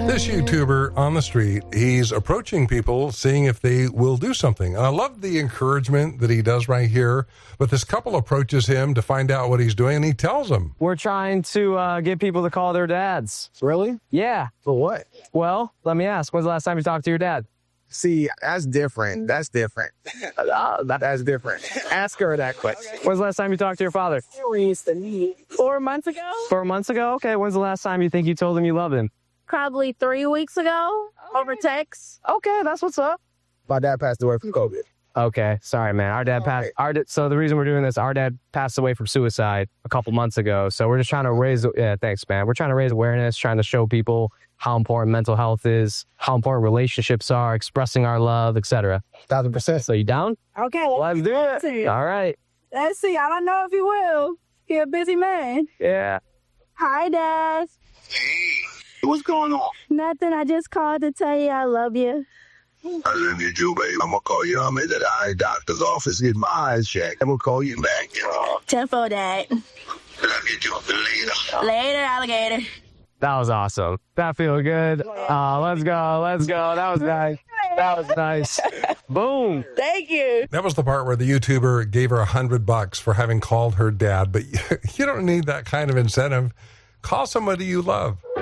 This YouTuber on the street, he's approaching people, seeing if they will do something. And I love the encouragement that he does right here. But this couple approaches him to find out what he's doing, and he tells them, we're trying to get people to call their dads. Really? Yeah. For what? Well, let me ask, when's the last time you talked to your dad? See, that's different. That's different. That's different. Ask her that question. When's the last time you talked to your father? 4 months ago? 4 months ago? Okay, when's the last time you think you told him you love him? Probably 3 weeks ago, over text. Okay, that's what's up. My dad passed away from COVID. Okay, sorry, man. Our dad passed. So the reason we're doing this, our dad passed away from suicide a couple months ago. So we're just trying to raise. Yeah, thanks, man. We're trying to raise awareness, trying to show people how important mental health is, how important relationships are, expressing our love, etc. 1,000%. So you down? Okay, Let's do it. All right. Let's see. I don't know if he will. He a busy man. Yeah. Hi, Dad. Hey, what's going on? Nothing. I just called to tell you I love you. I love you too, baby. I'm gonna call you. I'm at the eye doctor's office getting my eyes checked. I'm gonna call you back. Tenfold, Dad. Love you too. Later. Later, alligator. That was awesome. That feel good. Let's go. Let's go. That was nice. That was nice. Boom. Thank you. that was the part where the YouTuber gave her $100 for having called her dad. But you don't need that kind of incentive. Call somebody you love.